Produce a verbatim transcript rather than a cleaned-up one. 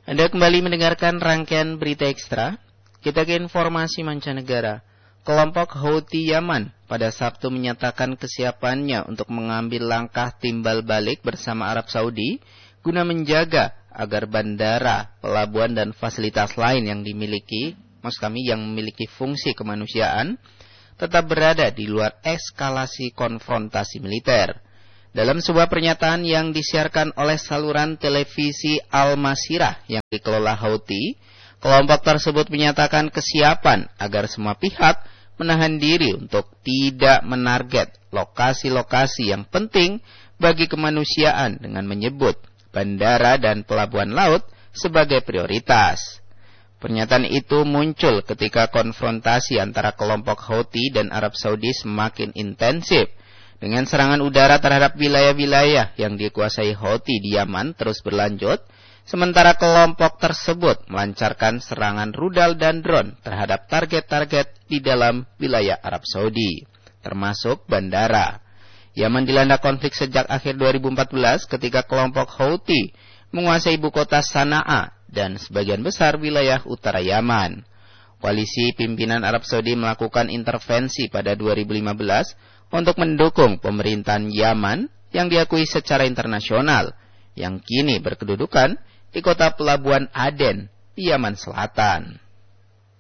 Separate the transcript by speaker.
Speaker 1: Anda kembali mendengarkan rangkaian berita ekstra. Kita ke informasi mancanegara. Kelompok Houthi Yaman pada Sabtu menyatakan kesiapannya untuk mengambil langkah timbal balik bersama Arab Saudi guna menjaga agar bandara, pelabuhan dan fasilitas lain yang dimiliki, maksud kami yang memiliki fungsi kemanusiaan, tetap berada di luar eskalasi konfrontasi militer. Dalam sebuah pernyataan yang disiarkan oleh saluran televisi Al-Masirah yang dikelola Houthi, kelompok tersebut menyatakan kesiapan agar semua pihak menahan diri untuk tidak menarget lokasi-lokasi yang penting bagi kemanusiaan dengan menyebut bandara dan pelabuhan laut sebagai prioritas. Pernyataan itu muncul ketika konfrontasi antara kelompok Houthi dan Arab Saudi semakin intensif, dengan serangan udara terhadap wilayah-wilayah yang dikuasai Houthi di Yaman terus berlanjut, sementara kelompok tersebut melancarkan serangan rudal dan drone terhadap target-target di dalam wilayah Arab Saudi, termasuk bandara. Yaman dilanda konflik sejak akhir dua ribu empat belas ketika kelompok Houthi menguasai ibu kota Sana'a dan sebagian besar wilayah utara Yaman. Koalisi pimpinan Arab Saudi melakukan intervensi pada dua ribu lima belas untuk mendukung pemerintahan Yaman yang diakui secara internasional, yang kini berkedudukan di kota pelabuhan Aden di Yaman Selatan.